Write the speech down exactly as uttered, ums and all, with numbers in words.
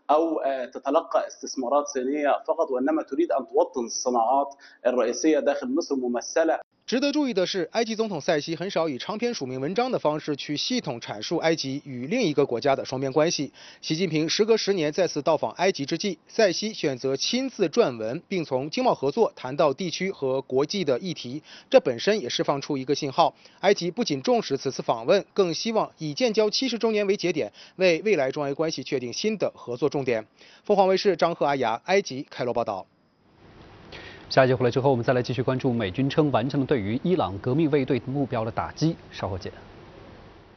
أو تتلقى استثمارات صينية فقط، وإنما تريد أن توطن الصناعات الرئيسية داخل مصر ممثلة。 值得注意的是，埃及总统塞西很少以长篇署名文章的方式去系统阐述埃及与另一个国家的双边关系。习近平时隔十年再次到访埃及之际，塞西选择亲自撰文，并从经贸合作谈到地区和国际的议题，这本身也释放出一个信号：埃及不仅重视此次访问，更希望以建交七十周年为节点，为未来中埃关系确定新的合作重点。凤凰卫视张赫、阿雅，埃及开罗报道。 下一节回来之后，我们再来继续关注美军称完成了对于伊朗革命卫队目标的打击。稍后见。